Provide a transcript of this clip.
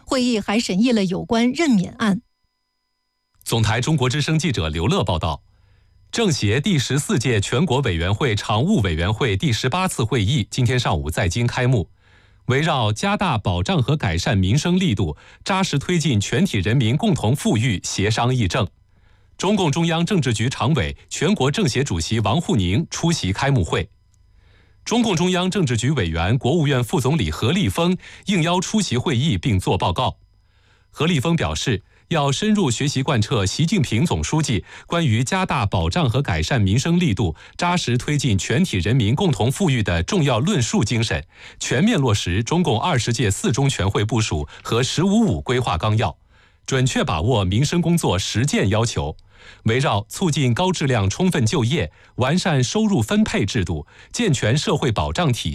会议还审议了有关任免案。 总台中国之声记者刘乐报道，政协第14届全国委员会常务委员会第18次会议今天上午在京开幕。围绕加大保障和改善民生力度，扎实推进全体人民共同富裕协商议政。中共中央政治局常委、全国政协主席王沪宁出席开幕会。中共中央政治局委员、国务院副总理何立峰应邀出席会议并作报告。何立峰表示，要深入学习贯彻习近平总书记关于加大保障和改善民生力度、扎实推进全体人民共同富裕的重要论述精神，全面落实中共20届4中全会部署和“15·5”规划纲要，准确把握民生工作实践要求，围绕促进高质量充分就业、完善收入分配制度、健全社会保障体系